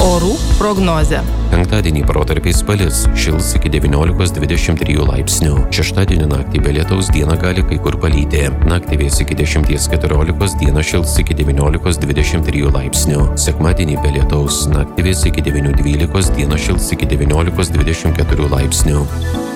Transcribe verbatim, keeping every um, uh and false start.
Orų prognozė. Penktadienį protarpiais palis, šils iki devyniolikos dvidešimt trijų laipsnių. Šeštadienį naktį be lietaus dieną gali kai kur palyti. Naktį vės iki dešimties keturiolikos, dieną šils iki devyniolikos dvidešimt trijų laipsnių. Sekmadienį be lietaus, naktį vės iki devynių dvylikos, dieną šils iki devyniolikos dvidešimt keturių laipsnių.